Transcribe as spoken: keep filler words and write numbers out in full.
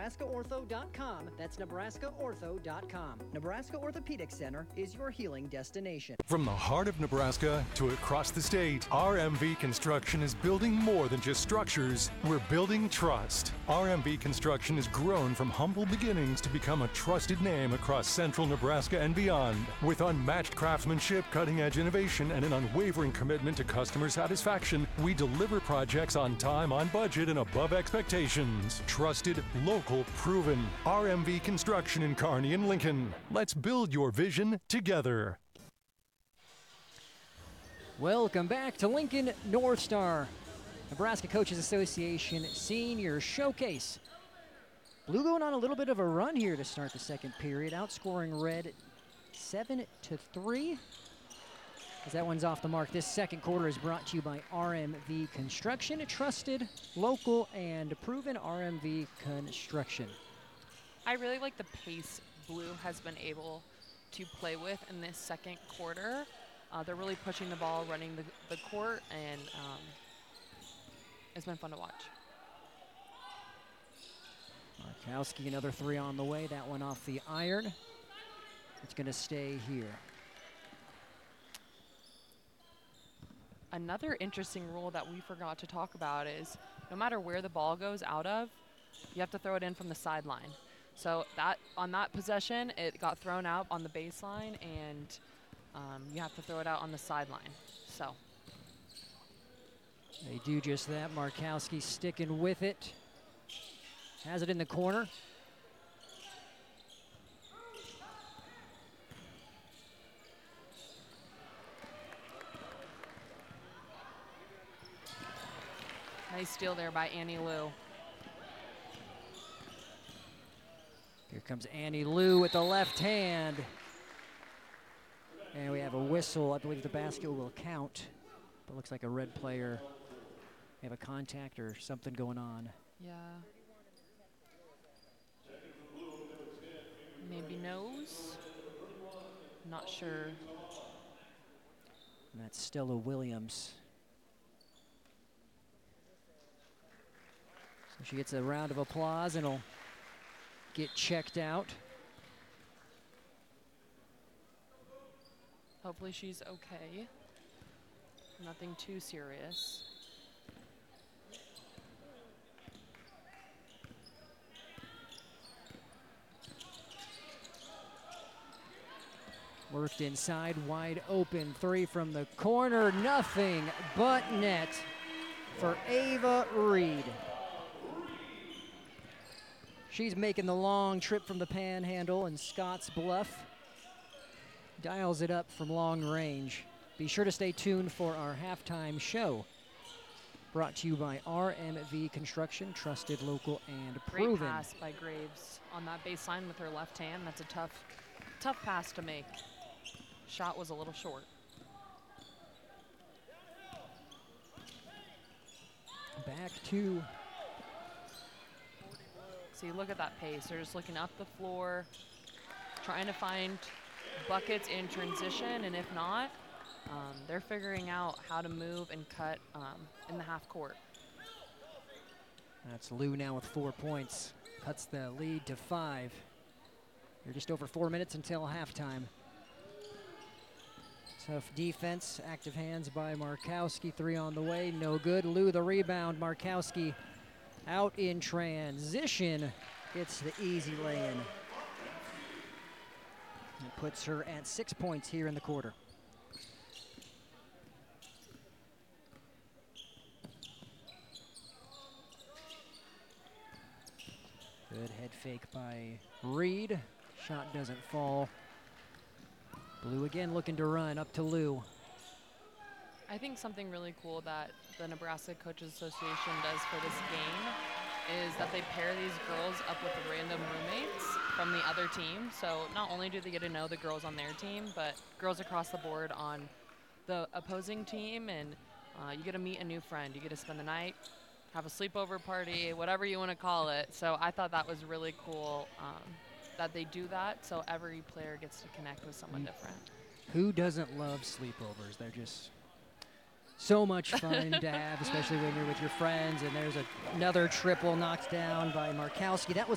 Nebraska Ortho dot com. That's Nebraska Ortho dot com. Nebraska Orthopedic Center is your healing destination. From the heart of Nebraska to across the state, R M V Construction is building more than just structures. We're building trust. R M V Construction has grown from humble beginnings to become a trusted name across central Nebraska and beyond. With unmatched craftsmanship, cutting-edge innovation, and an unwavering commitment to customer satisfaction, we deliver projects on time, on budget, and above expectations. Trusted, local, proven. R M V Construction in Kearney and Lincoln. Let's build your vision together. Welcome back to Lincoln North Star, Nebraska Coaches Association Senior Showcase. Blue going on a little bit of a run here to start the second period, outscoring Red seven to three. As that one's off the mark, this second quarter is brought to you by R M V Construction, trusted, local, and proven. R M V Construction. I really like the pace Blue has been able to play with in this second quarter. Uh, they're really pushing the ball, running the, the court, and um, it's been fun to watch. Markowski, another three on the way. That one off the iron. It's going to stay here. Another interesting rule that we forgot to talk about is no matter where the ball goes out of, you have to throw it in from the sideline. So that on that possession, it got thrown out on the baseline, and um, you have to throw it out on the sideline. So they do just that. Markowski sticking with it. Has it in the corner. Nice steal there by Annie Lou. Here comes Annie Lou with the left hand. And we have a whistle. I believe the basket will count. But looks like a Red player. We have a contact or something going on. Yeah. Maybe nose. Not sure. And that's Stella Williams. So she gets a round of applause and will get checked out. Hopefully she's okay. Nothing too serious. Worked inside, wide open. Three from the corner, nothing but net for Ava Reed. She's making the long trip from the Panhandle and Scotts Bluff. Dials it up from long range. Be sure to stay tuned for our halftime show. Brought to you by R M V Construction, trusted, local, and proven. Great pass by Graves on that baseline with her left hand. That's a tough, tough pass to make. Shot was a little short. Back to. See, look at that pace. They're just looking up the floor, trying to find buckets in transition, and if not, um, they're figuring out how to move and cut um, in the half court. That's Lou now with four points. Cuts the lead to five. They're just over four minutes until halftime. Tough defense, active hands by Markowski. Three on the way, no good. Lou the rebound, Markowski out in transition. Gets the easy lay-in. It puts her at six points here in the quarter. Good head fake by Reed. Shot doesn't fall. Blue again looking to run up to Lou. I think something really cool that the Nebraska Coaches Association does for this game is that they pair these girls up with random roommates from the other team. So not only do they get to know the girls on their team, but girls across the board on the opposing team, and uh, you get to meet a new friend. You get to spend the night, have a sleepover party, whatever you want to call it. So I thought that was really cool um, that they do that, so every player gets to connect with someone different. Who doesn't love sleepovers? They're just so much fun to have, especially when you're with your friends. And there's a, another triple knocked down by Markowski. That was